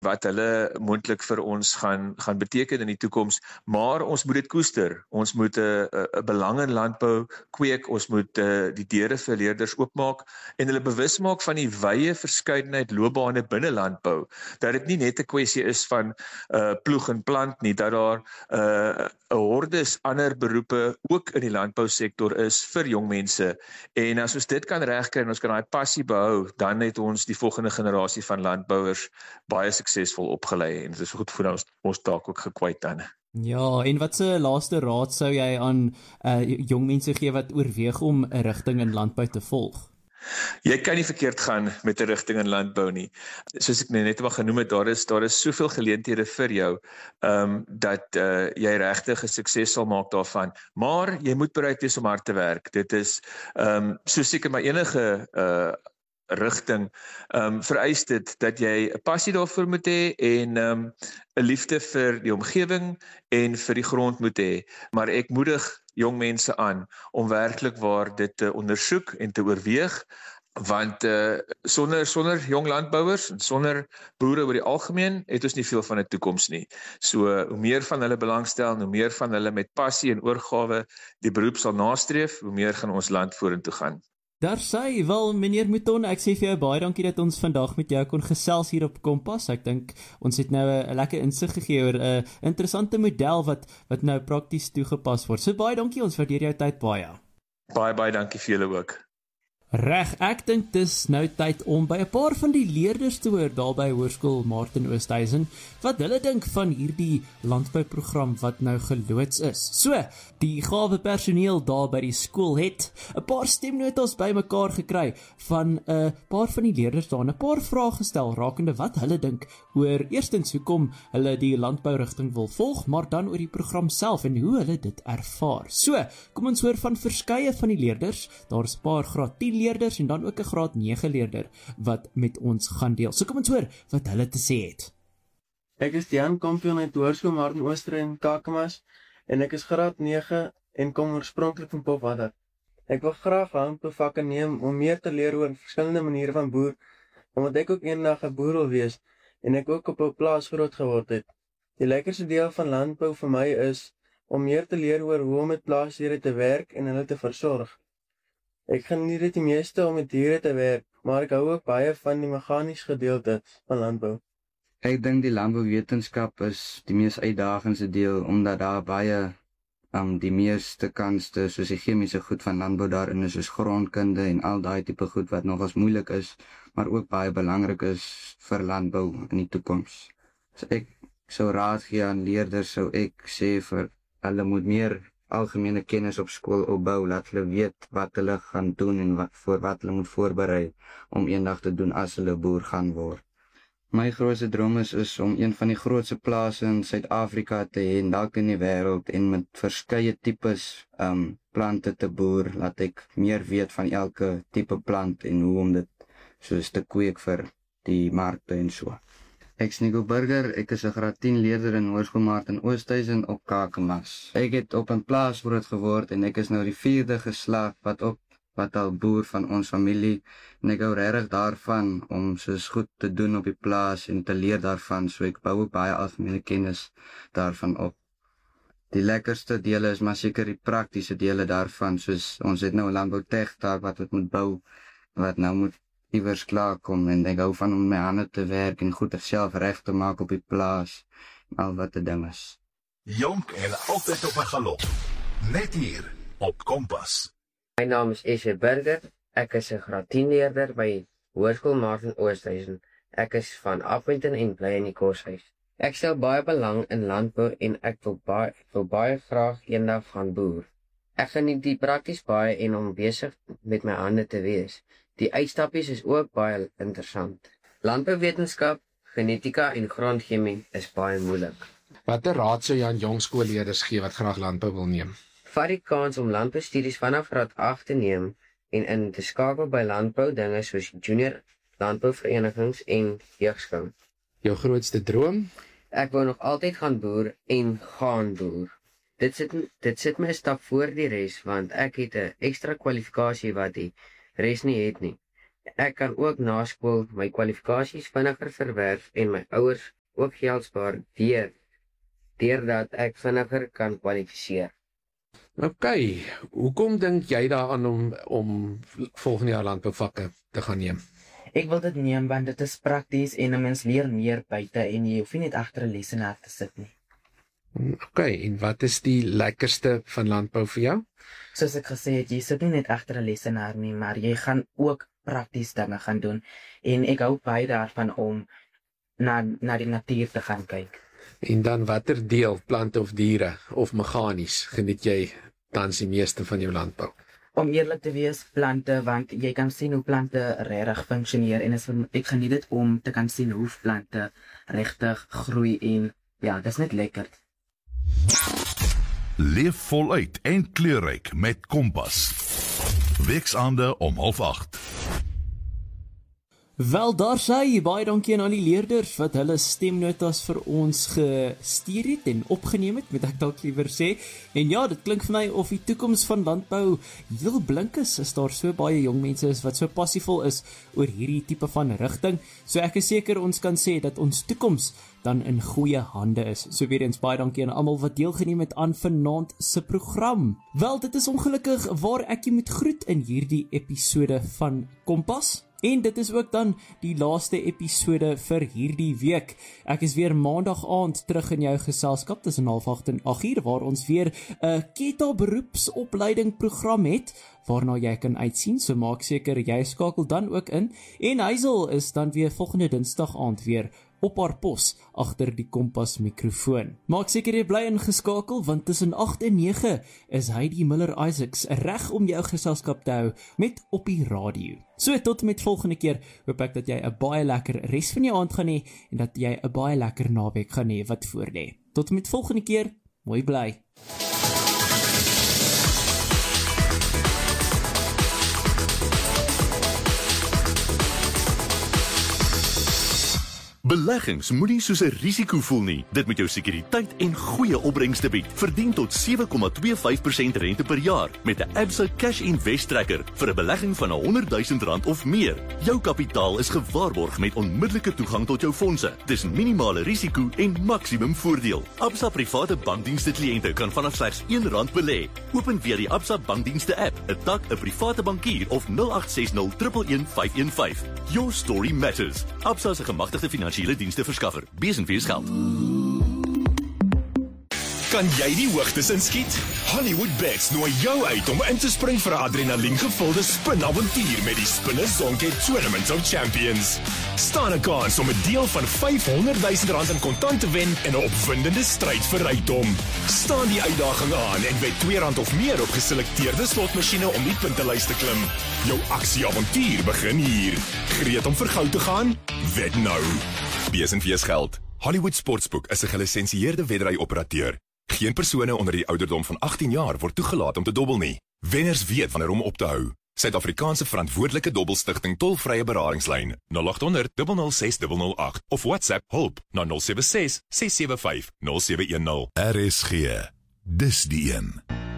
wat hulle moontlik vir ons gaan beteken in die toekoms, maar ons moet dit koester. Ons moet 'n belang in landbou kweek, ons moet die deure vir leerders oopmaak en hulle bewus maak van die wye verskeidenheid loopbane binne landbou, dat dit nie net 'n kwessie is van ploeg en plant nie, dat daar 'n hordes ander beroepe ook in die landbousektor is vir jong mense. En as ons dit kan regkry en ons kan daai passie behou, dan het ons die volgende generasie van landbouers baie suksesvol opgelei en dit is goed vir ons taak ook gekwyt dan. Ja, en wat se laaste raad sou jy aan jong mense gee wat oorweeg om 'n rigting in landbou te volg? Jy kan nie verkeerd gaan met 'n rigting in landbou nie. Soos ek net genoem het, daar is soveel geleenthede vir jou, dat jy regtig 'n sukses sal maak daarvan. Maar jy moet bereid wees om hard te werk. Dit is so seker maar enige rigting, vereis dit dat jy 'n passie daarvoor moet hê en 'n liefde vir die omgewing en vir die grond moet hê. Maar ek moedig jong mense aan om werklik waar dit te ondersoek en te oorweeg, want sonder jong landbouers en sonder boere oor die algemeen het ons nie veel van 'n toekoms nie. So hoe meer van hulle belangstel, hoe meer van hulle met passie en oorgawe die beroep sal nastreef, hoe meer gaan ons land vorentoe gaan. Daar sê, wel meneer Mouton, ek sê vir jou baie dankie dat ons vandag met jou kon gesels hier op Kompas. Ek dink ons het nou 'n lekker insig gegee oor 'n interessante model wat nou prakties toegepas word. So baie dankie, ons waardeer jou tyd baie. Baie dankie vir julle ook. Reg, ek dink dis nou tyd om by 'n paar van die leerders te hoor daar by Hoërskool Martin Oosthuizen wat hulle dink van hierdie landbouprogram wat nou geloods is. So, die gawe personeel daar by die skool het 'n paar stemnotas bymekaar gekry van 'n paar van die leerders daar en 'n paar vrae gestel rakende wat hulle dink oor eerstens hoekom hulle die landbourigting wil volg, maar dan oor die program self en hoe hulle dit ervaar. So, kom ons hoor van verskeie van die leerders. Daar's 'n paar graad 10 leerders en dan ook 'n graad 9 leerder wat met ons gaan deel. So kom ons hoor wat hulle te sê het. Ek is Jan Kampioen uit Hoërskool Martin Oosthuizen in Kakamas en ek is graad 9 en kom oorspronklik van Popwadder. Ek wil graag landbouvakke neem om meer te leer oor verskillende maniere van boer, omdat ek ook eendag 'n boer wil wees en ek ook op 'n plaas groot geword het. Die lekkerste deel van landbou vir my is om meer te leer oor hoe om met plaasdiere te werk en hulle te versorg. Ek geniet dit die meeste om met diere te werk, maar ek hou ook baie van die meganiese gedeelte van landbou. Ek dink die landbouwetenskap is die mees uitdagendste deel, omdat daar baie die meeste kanste, soos die chemiese goed van landbou daarin is, soos grondkunde en al daai tipe goed wat nogals moeilik is, maar ook baie belangrik is vir landbou in die toekoms. So ek sou raad gee aan leerders, sou ek sê vir hulle moet meer algemene kennis op skool opbou, laat hulle weet wat hulle gaan doen en wat hulle moet voorberei om eendag te doen as hulle boer gaan word. My grootste droom is om een van die grootste plase in Suid-Afrika te hê en dalk in die wêreld en met verskeie tipes plante te boer, laat ek meer weet van elke tipe plant en hoe om dit soos te kweek vir die markte en so. Ek is Nico Burger, ek is 'n graad 10 leerder in Hoërskool Martin Oosthuizen op Kakamas. Ek het op 'n plaas groot geword en ek is nou die 4de geslag wat al boer van ons familie en ek hou regtig daarvan om soos goed te doen op die plaas en te leer daarvan, so ek bou ook baie algemene kennis daarvan op. Die lekkerste dele is maar seker die praktiese dele daarvan, soos ons het nou 'n landboutegniek wat moet bou, wat nou moet iewers klaarkom en ek hou van om my hande te werk en goed self reg te maak op die plaas en al wat 'n ding is. Jonk en altyd op 'n galop. Net hier op Kompas. My naam is Eshe Burger. Ek is 'n graad 10 leerder by Hoërskool Martin Oosthuizen. Ek is van Appington en bly in die koshuis. Ek stel baie belang in landbou en ek wil baie graag eendag gaan boer. Ek geniet die prakties baie en om besig met my hande te wees. Die uitstappies is ook baie interessant. Landbouwetenskap, genetika en grondchemie is baie moeilik. Watter raad sou jy aan jong skoolleerders gee wat graag landbou wil neem? Vat die kans om landboustudies vanaf graad 8 te neem en in te skakel by landbou dinge soos junior landbouverenigings en jeugskou. Jou grootste droom? Ek wou nog altyd gaan boer en gaan boer. Dit sit my 'n stap voor die res, want ek het 'n ekstra kwalifikasie wat die res nie het nie. Ek kan ook na skool my kwalifikasies vinniger verwerf en my ouers ook geld spaar deurdat ek vinniger kan kwalifiseer. OK, hoekom dink jy daaraan om volgende jaar landbouvakke te gaan neem? Ek wil dit neem want dit is prakties en 'n mens leer meer buite en jy hoef nie net agter 'n lesenaar te sit nie. OK, en wat is die lekkerste van landbou vir jou? Soos ek gesê het, jy sit nie net agter 'n lesenaar nie, maar jy gaan ook prakties dinge gaan doen en ek hou baie daarvan om na die natuur te gaan kyk. En dan watter deel, plante of diere of meganies, geniet jy tans die meeste van jou landbou? Om eerlik te wees, plante, want jy kan sien hoe plante regtig funksioneer en ek geniet dit om te kan sien hoe plante regtig groei en ja, dis net lekker. Leef voluit en kleurryk met Kompas. Weksaande om 7:30. Wel, daar sê baie dankie aan al die leerders wat hulle stemnotas vir ons gestuur het en opgeneem het, moet ek dalk liewer sê. En ja, dit klink vir my of die toekoms van landbou heel blink is daar so baie jong mense is wat so passievol is oor hierdie tipe van rigting. So ek is seker ons kan sê dat ons toekoms dan in goeie hande is. So weer eens baie dankie aan almal wat deelgeneem het aan vanaand se program. Wel, dit is ongelukkig waar ek jy moet groet in hierdie episode van Kompas. En dit is ook dan die laaste episode vir hierdie week. Ek is weer maandag aand terug in jou geselskap tussen 7:30 en 8:00 waar ons weer 'n Keta beroepsopleiding program het waarna jy kan uitsien. So maak seker jy skakel dan ook in. En Hazel is dan weer volgende Dinsdag aand weer op haar pos agter die Kompas mikrofoon. Maak seker jy bly ingeskakel want tussen 8 en 9 is Heidi Miller-Isaacs reg om jou geselskap te hou met op die radio. So tot met volgende keer hoop ek dat jy 'n baie lekker res van jou aand gaan hê en dat jy 'n baie lekker naweek gaan hê wat voorlê. Tot met volgende keer, mooi bly. Beleggings moenie soos 'n risiko voel nie. Dit moet jou sekuriteit en goeie opbrengste bied. Verdien tot 7,25% rente per jaar met 'n Absa Cash Invest Tracker vir 'n belegging van R100,000 of meer. Jou kapitaal is gewaarborg met onmiddellike toegang tot jou fondse. Dis minimale risiko en maksimum voordeel. Absa private bankdienste kliënte kan vanaf slegs R1 belê. Open via die Absa bankdienste app, 'n tak, 'n private bankier of 0860 111 515. Your story matters. Absa se gemagtigde finansiële dienste verskaffer. Besenfees geld. Kan jy die hoogtes inskiet? Hollywood Bets nooi jou uit om in te spring vir 'n adrenaliengevulde spinavontuur met die Spinners Zonke Tournament of Champions. Staan 'n kans om 'n deel van R500,000 in kontant te wen in 'n opwindende stryd vir rykdom. Staan die uitdaging aan en wed R2 of meer op geselekteerde slotmasjiene om die puntelys te klim. Jou aksieavontuur begin hier. Gereed om vir goud te gaan? Wed nou. Besenfees geld. Hollywood Sportsbook is 'n gelisensieerde wedry-operateur. Geen persone onder die ouderdom van 18 jaar word toegelaat om te dobbel nie. Wenners weet wanneer om op te hou. Suid-Afrikaanse verantwoordelike dobbelstigting tolvrye beradingslyn 0800 006 008 of WhatsApp hulp na 076 675 0710. RSG. Dis die een.